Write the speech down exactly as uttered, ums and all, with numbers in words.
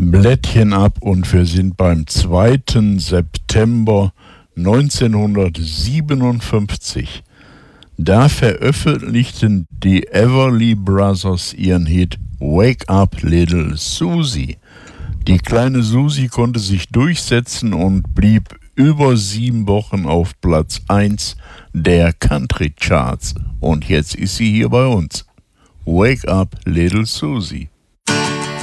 Blättchen ab und wir sind beim zweiten September neunzehnhundertsiebenundfünfzig. Da veröffentlichten die Everly Brothers ihren Hit Wake Up Little Susie. Die kleine Susie konnte sich durchsetzen und blieb über sieben Wochen auf Platz eins der Country Charts. Und jetzt ist sie hier bei uns. Wake Up Little Susie.